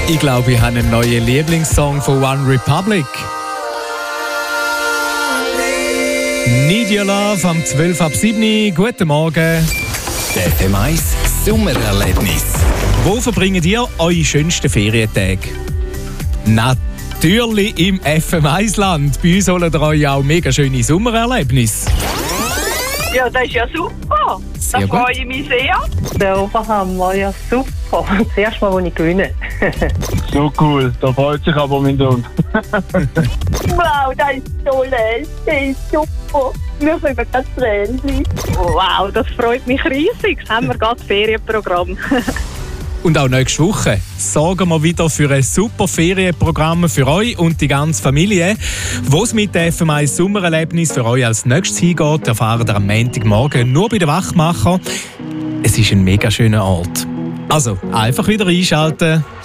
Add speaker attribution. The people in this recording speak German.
Speaker 1: Ich glaube, ich habe einen neuen Lieblingssong von One Republic. Need Your Love am 12 ab 7. Guten Morgen.
Speaker 2: Der FM1 Sommererlebnis.
Speaker 1: Wo verbringt ihr eure schönsten Ferientage? Natürlich im FM1-Land. Bei uns holen ihr euch auch mega schöne Sommererlebnisse.
Speaker 3: Ja, das ist ja super. Da freue ich mich sehr.
Speaker 4: Der Oberhammer, ja super. Das erste Mal, als ich gewinne.
Speaker 5: So cool, da freut sich aber mein Sohn.
Speaker 3: Wow, das ist toll. Das ist super. Wir können ganz Tränen. Wow, das freut mich riesig. Jetzt haben wir gerade Ferienprogramm.
Speaker 1: Und auch nächste Woche sorgen wir wieder für ein super Ferienprogramm für euch und die ganze Familie. Wo es mit dem FM1 Sommererlebnis für euch als nächstes hingeht, erfahren ihr am Montagmorgen nur bei den Wachmachern. Es ist ein mega schöner Ort. Also, einfach wieder einschalten.